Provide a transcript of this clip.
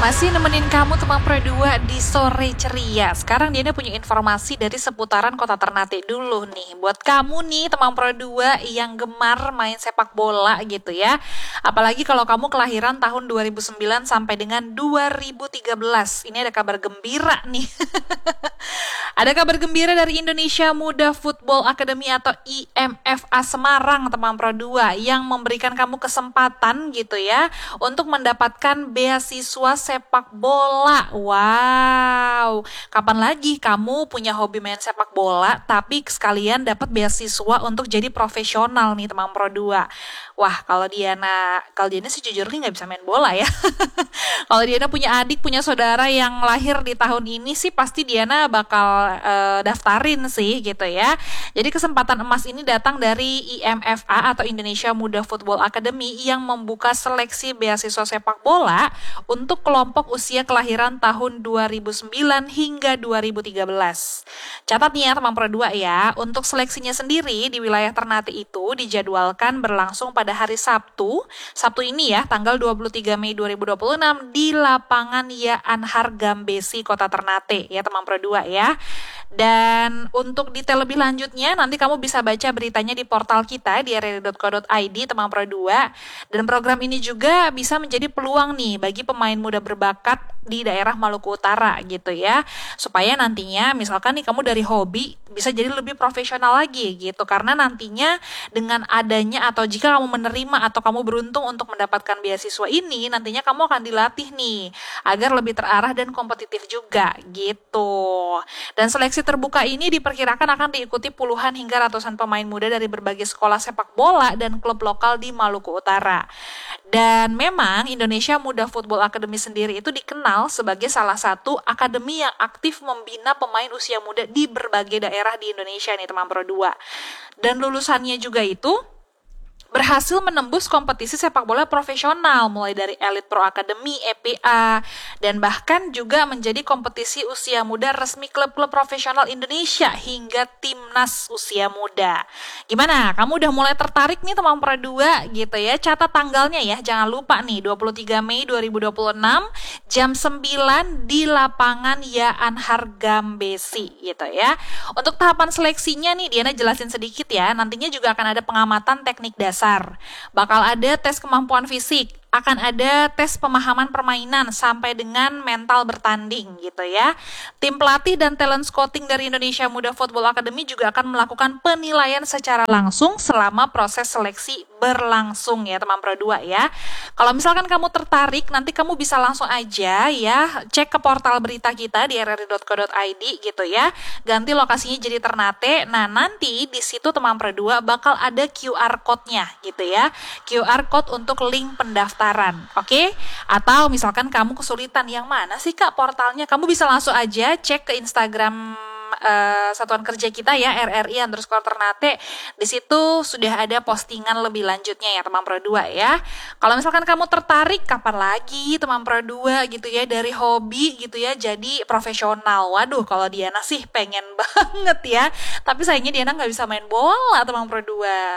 Masih nemenin kamu teman Pro 2 di sore ceria. Sekarang Diana punya informasi dari seputaran Kota Ternate dulu nih. Buat kamu nih teman Pro 2 yang gemar main sepak bola gitu ya. Apalagi kalau kamu kelahiran tahun 2009 sampai dengan 2013. Ini ada kabar gembira nih. Ada kabar gembira dari Indonesia Muda Football Academy atau IMFA Semarang teman Pro 2 yang memberikan kamu kesempatan gitu ya untuk mendapatkan beasiswa sepak bola. Wow, kapan lagi kamu punya hobi main sepak bola tapi sekalian dapat beasiswa untuk jadi profesional nih teman Pro 2. Wah, kalau Diana sih jujurnya nggak bisa main bola ya. Kalau Diana punya adik, punya saudara yang lahir di tahun ini sih pasti Diana bakal daftarin sih gitu ya. Jadi kesempatan emas ini datang dari IMFA atau Indonesia Muda Football Academy yang membuka seleksi beasiswa sepak bola untuk kelompok usia kelahiran tahun 2009 hingga 2013. Catat nih ya teman Pro 2 ya, untuk seleksinya sendiri di wilayah Ternate itu dijadwalkan berlangsung pada hari Sabtu ini ya, tanggal 23 Mei 2026 di lapangan Yaanhar Gambesi Kota Ternate ya teman Pro 2 ya. Dan untuk detail lebih lanjutnya nanti kamu bisa baca beritanya di portal kita di rri.co.id teman Pro 2. Dan program ini juga bisa menjadi peluang nih bagi pemain muda berbakat di daerah Maluku Utara gitu ya. Supaya nantinya misalkan nih kamu dari hobi bisa jadi lebih profesional lagi gitu. Karena nantinya dengan adanya atau jika kamu menerima atau kamu beruntung untuk mendapatkan beasiswa ini, nantinya kamu akan dilatih nih agar lebih terarah dan kompetitif juga gitu. Dan seleksi terbuka ini diperkirakan akan diikuti puluhan hingga ratusan pemain muda dari berbagai sekolah sepak bola dan klub lokal di Maluku Utara. Dan memang Indonesia Muda Football Academy sendiri itu dikenal sebagai salah satu akademi yang aktif membina pemain usia muda di berbagai daerah di Indonesia nih teman Pro 2. Dan lulusannya juga itu berhasil menembus kompetisi sepak bola profesional mulai dari Elite Pro Academy, EPA, dan bahkan juga menjadi kompetisi usia muda resmi klub-klub profesional Indonesia hingga timnas usia muda. Gimana? Kamu udah mulai tertarik nih teman Pro 2 gitu ya? Catat tanggalnya ya, jangan lupa nih 23 Mei 2026 jam 9 di lapangan Yaanhar Gambesi gitu ya. Untuk tahapan seleksinya nih Diana jelasin sedikit ya. Nantinya juga akan ada pengamatan teknik dasar. Bakal ada tes kemampuan fisik, akan ada tes pemahaman permainan sampai dengan mental bertanding gitu ya. Tim pelatih dan talent scouting dari Indonesia Muda Football Academy juga akan melakukan penilaian secara langsung selama proses seleksi berlangsung ya teman Pro 2 ya. Kalau misalkan kamu tertarik, nanti kamu bisa langsung aja ya cek ke portal berita kita di rri.co.id gitu ya. Ganti lokasinya jadi Ternate. Nah, nanti di situ teman Pro 2 bakal ada QR code-nya gitu ya. QR code untuk link pendaftaran. Oke? Atau misalkan kamu kesulitan yang mana sih Kak portalnya? Kamu bisa langsung aja cek ke Instagram satuan kerja kita ya RRI_Ternate. Di situ sudah ada postingan lebih lanjutnya ya teman Pro 2 ya. Kalau misalkan kamu tertarik, kapan lagi teman Pro 2 gitu ya, dari hobi gitu ya jadi profesional. Waduh, kalau Diana sih pengen banget ya. Tapi sayangnya Diana nggak bisa main bola teman Pro 2.